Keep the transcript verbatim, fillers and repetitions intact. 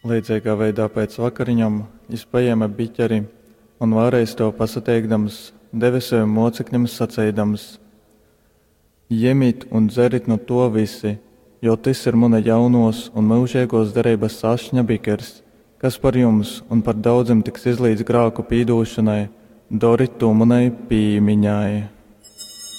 Līdzīgā veidā pēc vakariņam izpaēma biķeri un vēlreiz to pasateikdams, deva saviem mocekļiem sacīdams: Ņemiet un dzerit no to visi, jo tas ir mana jaunos un mūžīgos derības ašņa bikers, kas par jums un par daudziem tiks izlīdz grāku pīdošanai, doriet to manai pīmiņai.